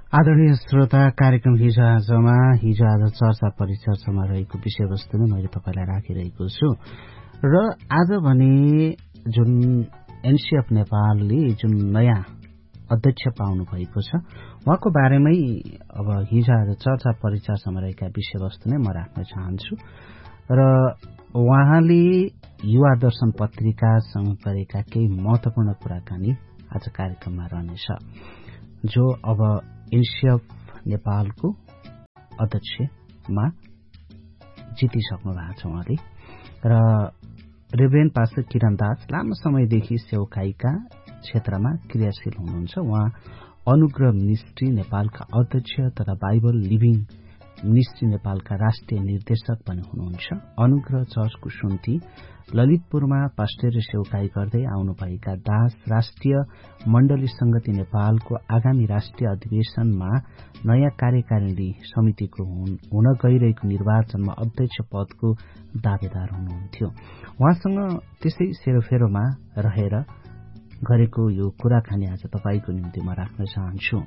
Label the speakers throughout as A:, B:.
A: आदरणीय श्रोता, कार्यक्रम हिजो आज चर्चा परिचर्चामा रहेको विषयवस्तु नै मैले तपाईलाई राखिरहेको छु र आज भने जुन एनसीएफ नेपालले जुन नयाँ अध्यक्ष पाउनु भएको छ उहाँको बारेमै अब हिजो आज चर्चा परिचर्चामा रहेका विषयवस्तु नै म राख्न चाहन्छु र उहाँले युवा दर्शन पत्रिकासँग गरेका केही महत्वपूर्ण कुराकानी आज कार्यक्रममा रहनेछ, जो अब एनसीएफ नेपालको अध्यक्षमा जितिसक्नु भएको छ उहाँले। र रेभरेन्ड पास्टर किरण दास लामो समयदेखि सेवकाईका क्षेत्रमा क्रियाशील हुनुहुन्छ। उहाँ अनुग्रह मिनिस्ट्री नेपालका अध्यक्ष तथा बाइबल लिभिङ मिनिस्ट्री नेपालका राष्ट्रिय निर्देशक पनि हुनुहुन्छ। अनुग्रह चर्चको सुन्ती ललितपुरमा पास्टरीय सेवकाई गर्दै आउनुभएका दास राष्ट्रिय मण्डली संगति नेपालको आगामी राष्ट्रिय अधिवेशनमा नयाँ कार्यकारिणी समितिको हुन गइरहेको निर्वाचनमा अध्यक्ष पदको दावेदार हुनुहुन्थ्यो। उहाँसँग त्यसै सेरोफेरोमा रहेर गरेको यो कुराकानी आज तपाईको निम्ति म राख्न चाहन्छु।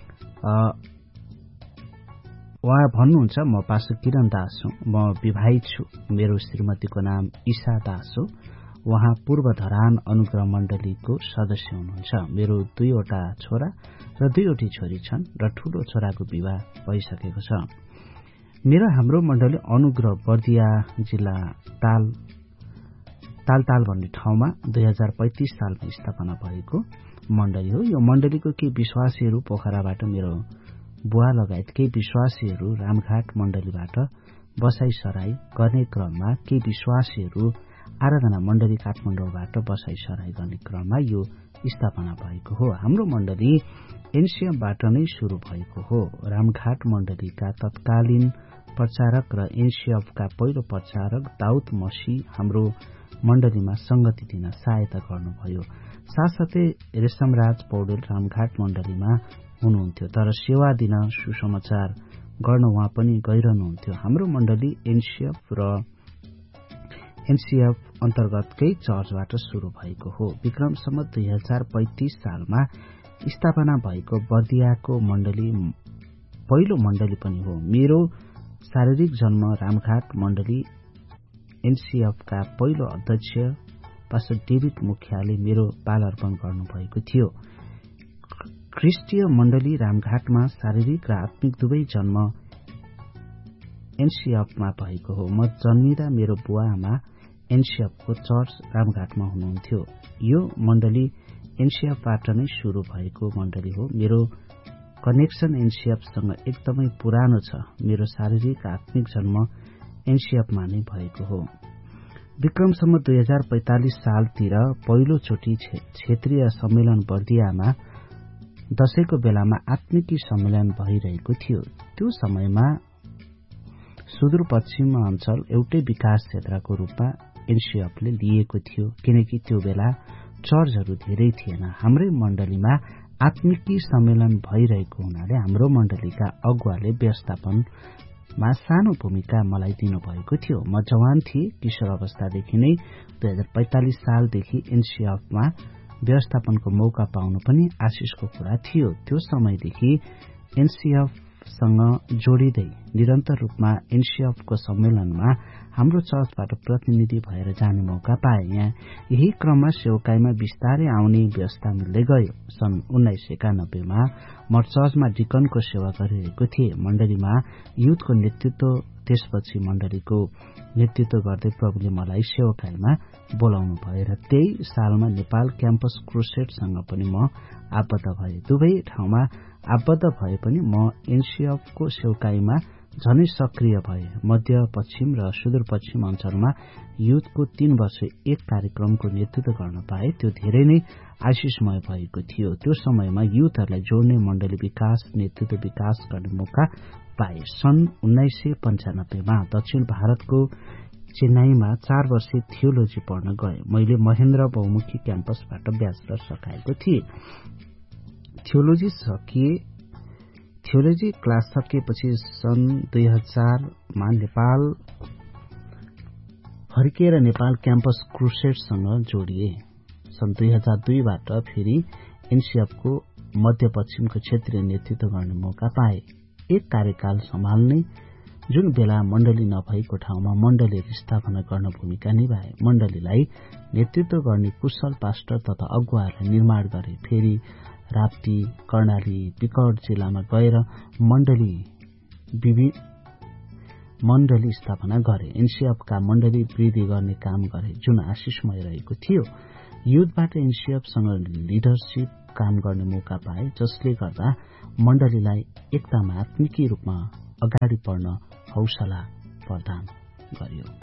A: उहाँ भन्नुहुन्छ, म पास्टर किरण दास हुँ, म विवाहित छु, मेरो श्रीमतीको नाम ईशा दास हो, उहाँ पूर्व धरान अनुग्रह मण्डलीको सदस्य हुनुहुन्छ। मेरो 2वटा छोरा र 2वटी छोरी छन् र ठूलो छोराको विवाह भइसकेको छ। हाम्रो मण्डली अनुग्रह बर्दिया जिल्ला तालताल भन्ने ठाउँमा 2035 सालमा स्थापना भएको मण्डली हो। यो मण्डलीको केही विश्वासीहरू पोखराबाट, मेरो बुवा लगायत केही विश्वासीहरू रामघाट मण्डलीबाट बसाई सराई गर्ने क्रममा, केही विश्वासीहरू आराधना मण्डली काठमाडौँबाट बसाई सराई गर्ने क्रममा यो स्थापना भएको हो। हाम्रो मण्डली एनसीएफबाट नै शुरू भएको हो। रामघाट मण्डलीका तत्कालीन प्रचारक र एनसीएफका पहिलो प्रचारक दाउद मसी हाम्रो मण्डलीमा संगति दिन सहायता गर्नुभयो। साथसाथै रेशमराज पौडेल रामघाट मण्डलीमा हुनुहुन्थ्यो, तर सेवा दिन सुसमाचार गर्न उहाँ पनि गइरहनुहुन्थ्यो। हाम्रो मण्डली एनसीएफ अन्तर्गतकै चर्चबाट शुरू भएको हो। विक्रम सम्वत 2035 सालमा स्थापना भएको बर्दियाको मण्डली पहिलो मण्डली पनि हो। मेरो शारीरिक जन्म रामघाट मण्डली एनसीएफका पहिलो अध्यक्ष पास्टर डेभिड मुखियाले मेरो बाल अर्पण गर्नुभएको थियो। ख्रिस्टीय मण्डली रामघाटमा शारीरिक र आत्मिक दुवै जन्म एनसीएफमा भएको हो। म जन्मिँदा मेरो बुवा आमा एनसीएफको चर्च रामघाटमा हुनुहुन्थ्यो। यो मण्डली एनसीएफबाट नै शुरू भएको मण्डली हो। मेरो कनेक्सन एनसीएफसँग एकदमै पुरानो छ। मेरो शारीरिक आत्मिक जन्म एनसीएफमा नै भएको हो। विक्रम सम्वत 2045 सालतिर पहिलोचोटि क्षेत्रीय सम्मेलन बर्दियामा दशैंको बेलामा आत्मिकी सम्मेलन भइरहेको थियो। त्यो समयमा सुदूरपश्चिम अञ्चल एउटै विकास क्षेत्रको रूपमा एनसीएफले लिएको थियो, किनकि त्यो बेला चर्चहरू धेरै थिएन। हाम्रै मण्डलीमा आत्मिकी सम्मेलन भइरहेको हुनाले हाम्रो मण्डलीका अगुवाले व्यवस्थापनमा सानो भूमिका मलाई दिनुभएको थियो। म जवान थिए। किशोर अवस्थादेखि नै 2045 सालदेखि एनसीएफमा व्यवस्थापनको मौका पाउनु पनि आशिषको कुरा थियो। त्यो समयदेखि एनसीएफसँग जोडिँदै निरन्तर रूपमा एनसीएफको सम्मेलनमा हाम्रो चर्चबाट प्रतिनिधि भएर जाने मौका पाए। यही क्रममा सेवकाईमा विस्तारै आउने व्यवस्था मिल्दै गयो। सन् 1991 मा म चर्चमा डिकनको सेवा गरिरहेको थिएँ। मण्डलीमा युथको नेतृत्व, त्यसपछि मण्डलीको नेतृत्व गर्दै प्रभुले मलाई सेवकाईमा बोलाउनु भयो र त्यही सालमा नेपाल क्याम्पस क्रुसेडसँग पनि म आबद्ध भए। दुवै ठाउँमा आबद्ध भए पनि म एनसीएफको सेवकाईमा झनै सक्रिय भए। मध्य पश्चिम र सुदूरपश्चिम अञ्चलमा युथको 3 वर्ष एक कार्यक्रमको नेतृत्व गर्न पाए। त्यो धेरै नै आशिषमय भएको थियो। त्यो समयमा युथहरूलाई जोड्ने मण्डली विकास नेतृत्व विकास गर्ने मौका पाए। सन् 1995 मा दक्षिण भारतको चेन्नईमा 4 वर्षीय थियोलोजी पढ्न गए। मैले महेन्द्र बहुमुखी क्याम्पसबाट ब्याचलर सकाएको थिएँ। थियोलोजी क्लास सकिएपछि सन् 2000 मा नेपाल फर्किएर नेपाल क्याम्पस क्रुसेडसँग जोडिए। सन् 2002 बाट फेरि एनसीएफको मध्यपश्चिमको क्षेत्रीय नेतृत्व गर्ने मौका पाए। एक कार्यकाल सम्हाल्ने जुन बेला मण्डली नभएको ठाउँमा मण्डलीहरू स्थापना गर्न भूमिका निभाए। मण्डलीलाई नेतृत्व गर्ने कुशल पास्टर तथा अगुवाहरूलाई निर्माण गरे। फेरि राप्ती, कर्णाली, विकट जिल्लामा गएर मण्डली स्थापना गरे। एनसीएफका मण्डली वृद्धि गर्ने काम गरे, जुन आशिषमय रहेको थियो। युथबाट एनसीएफसँग लिडरशिप काम गर्ने मौका पाए, जसले गर्दा मण्डलीलाई एकतामा आत्मिकी रूपमा अगाडि बढ्न हौसला प्रदान गर्यो।